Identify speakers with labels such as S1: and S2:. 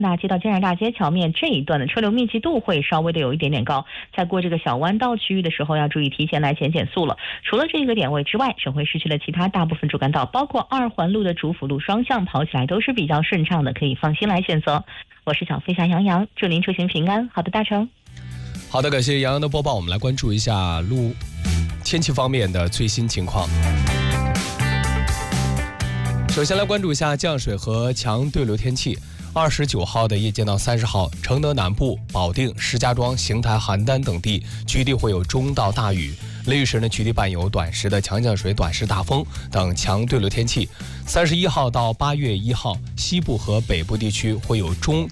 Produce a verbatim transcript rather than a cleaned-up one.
S1: 那接到建设大街桥面这一段的车流密集度会稍微的有一点点高，在过这个小弯道区域的时候要注意提前来减减速了。除了这个点位之外，省会市区的其他大部分主干道，包括二环路的主辅路双向跑起来都是比较顺畅的，可以放心来选择。我是小飞侠杨洋，祝您出行平安。好的，大成。
S2: 好的，感谢杨洋的播报。我们来关注一下路天气方面的最新情况。首先来关注一下降水和强对流天气。二十九号的夜间到三十号，承德南部、保定、石家庄、邢台、邯郸等地局地会有中到大雨，雷雨时呢，局地伴有短时的强降水、短时大风等强对流天气。三十一号到八月一号，西部和北部地区会有中